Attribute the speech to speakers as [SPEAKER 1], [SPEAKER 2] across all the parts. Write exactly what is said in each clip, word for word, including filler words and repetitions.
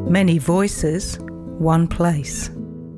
[SPEAKER 1] Many voices, one place.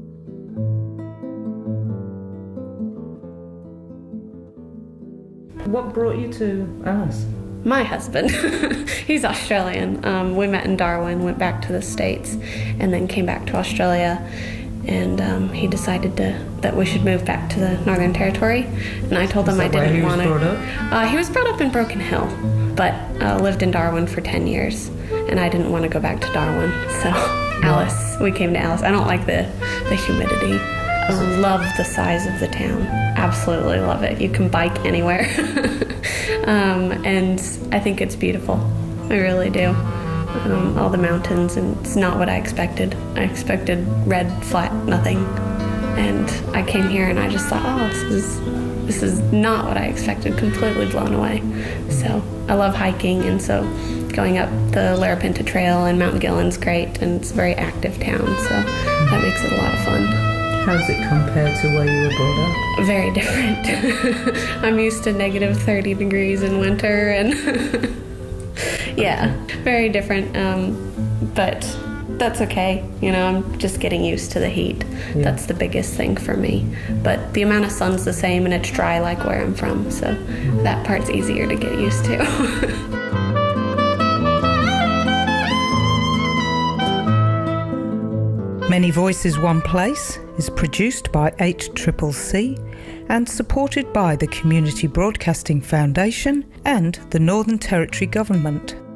[SPEAKER 1] What brought you to Alice?
[SPEAKER 2] My husband. He's Australian. Um, we met in Darwin, went back to the States, and then came back to Australia. And um, he decided to, that we should move back to the Northern Territory. And I told him I didn't want to.
[SPEAKER 1] Where he was brought up?
[SPEAKER 2] Uh, he was brought up in Broken Hill, but uh, lived in Darwin for ten years. And I didn't want to go back to Darwin. So Alice, we came to Alice. I don't like the, the humidity. I love the size of the town. Absolutely love it. You can bike anywhere. um, and I think it's beautiful. I really do. Um, all the mountains, and it's not what I expected. I expected red, flat, nothing. And I came here and I just thought, oh, this is, this is not what I expected. Completely blown away. So I love hiking, and so going up the Larapinta Trail and Mount Gillen's great, and it's a very active town, so that makes it a lot of fun.
[SPEAKER 1] How does it compare to where you were brought up?
[SPEAKER 2] Very different. I'm used to negative thirty degrees in winter, and yeah, very different, um, but that's okay. You know, I'm just getting used to the heat. Yeah. That's the biggest thing for me. But the amount of sun's the same, and it's dry like where I'm from, so that part's easier to get used to.
[SPEAKER 1] Many Voices, One Place is produced by eight C C C and supported by the Community Broadcasting Foundation and the Northern Territory Government.